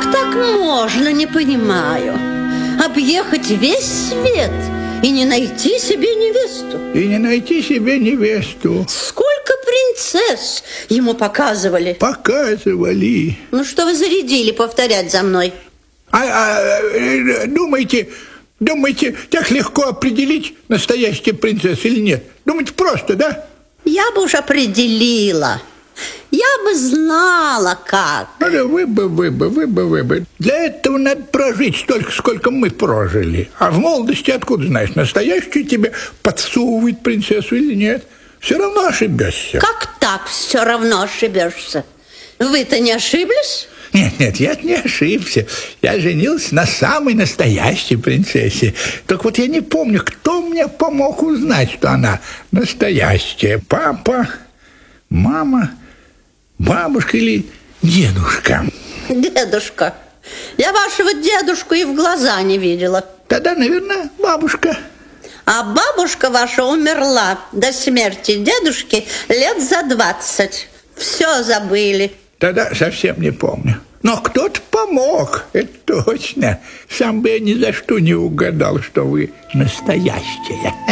так можно, не понимаю? Объехать весь свет и не найти себе невесту. И не найти себе невесту. Сколько принцесс ему показывали? Показывали. Ну что вы зарядили повторять за мной? Думаете, так легко определить, настоящая принцесса или нет? Думаете, просто, да? Я бы уж определила. Я бы знала, как. Вы бы. Для этого надо прожить столько, сколько мы прожили. А в молодости откуда знаешь, настоящую тебе подсовывает принцессу или нет? Все равно ошибешься. Как так все равно ошибешься? Вы-то не ошиблись? Нет, я не ошибся. Я женился на самой настоящей принцессе. Так вот я не помню, кто мне помог узнать, что она настоящая. Папа, мама, бабушка или дедушка? Дедушка. Я вашего дедушку и в глаза не видела. Тогда, наверное, бабушка. А бабушка ваша умерла до смерти дедушки лет за 20. Все забыли. Тогда совсем не помню. Но кто-то помог, это точно. Сам бы я ни за что не угадал, что вы настоящая.